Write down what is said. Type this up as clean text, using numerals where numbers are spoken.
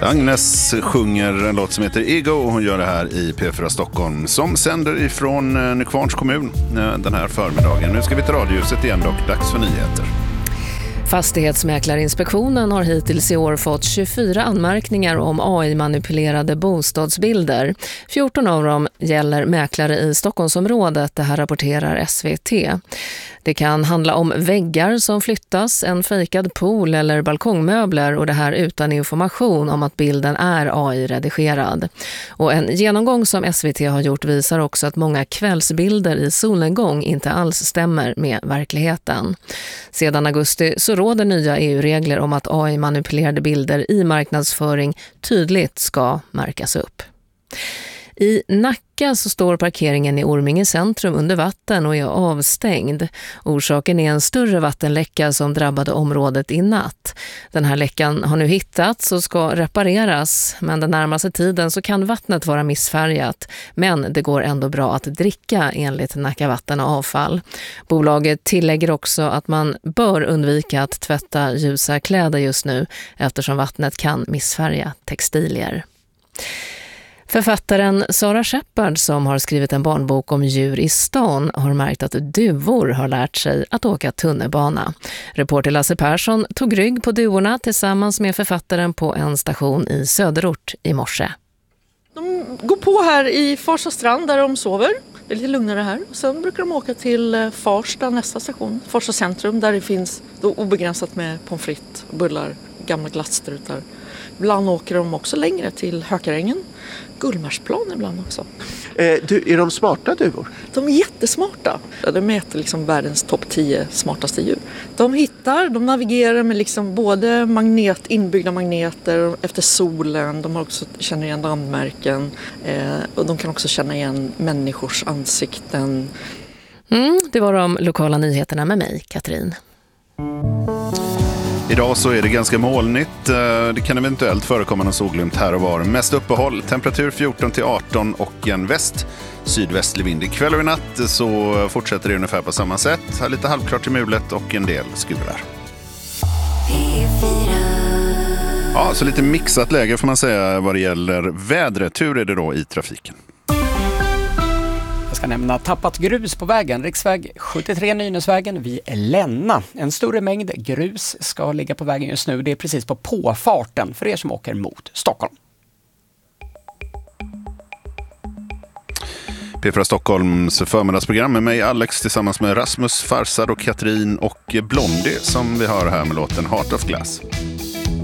Agnes sjunger en låt som heter Ego och hon gör det här i P4 Stockholm som sänder ifrån Nykvarns kommun den här förmiddagen. Nu ska vi till radiohuset igen dock, dags för nyheter. Fastighetsmäklarinspektionen har hittills i år fått 24 anmärkningar om AI-manipulerade bostadsbilder. 14 av dem gäller mäklare i Stockholmsområdet, det här rapporterar SVT. Det kan handla om väggar som flyttas, en fejkad pool eller balkongmöbler och det här utan information om att bilden är AI-redigerad. Och en genomgång som SVT har gjort visar också att många kvällsbilder i solnedgång inte alls stämmer med verkligheten. Sedan augusti så råder nya EU-regler om att AI-manipulerade bilder i marknadsföring tydligt ska märkas upp. I Nacka så står parkeringen i Orminge centrum under vatten och är avstängd. Orsaken är en större vattenläcka som drabbade området i natt. Den här läckan har nu hittats och ska repareras, men den närmaste tiden så kan vattnet vara missfärgat. Men det går ändå bra att dricka enligt Nacka Vatten och Avfall. Bolaget tillägger också att man bör undvika att tvätta ljusa kläder just nu eftersom vattnet kan missfärga textilier. Författaren Sara Shepard som har skrivit en barnbok om djur i stan har märkt att duvor har lärt sig att åka tunnelbana. Reporter Lasse Persson tog rygg på duvorna tillsammans med författaren på en station i Söderort i morse. De går på här i Farsta strand där de sover. Det är lite lugnare här. Sen brukar de åka till Farsta, nästa station, Farsta centrum, där det finns då obegränsat med pommes frites, bullar, gamla glasstrutar. Ibland åker de också längre till Hökarängen. Gullmarsplan ibland också. Är de smarta duvor? De är jättesmarta. De mäter liksom världens topp 10 smartaste djur. De navigerar med liksom både inbyggda magneter efter solen. De har också känner igen landmärken. Och de kan också känna igen människors ansikten. Det var de lokala nyheterna med mig, Katrin. Idag så är det ganska molnigt. Det kan eventuellt förekomma någon solglimt här och var. Mest uppehåll, temperatur 14-18 och en sydvästlig vind. Ikväll och i natt så fortsätter det ungefär på samma sätt. Här lite halvklart till mulet och en del skurar. Ja, så lite mixat läge får man säga vad det gäller vädret. Hur är det då i trafiken? Jag ska nämna tappat grus på vägen. Riksväg 73 Nynäsvägen vid Länna. En större mängd grus ska ligga på vägen just nu. Det är precis på påfarten för er som åker mot Stockholm. P4 Stockholms förmiddagsprogram med mig Alex tillsammans med Rasmus, Farsad och Katrin och Blondie som vi hör här med låten Heart of Glass.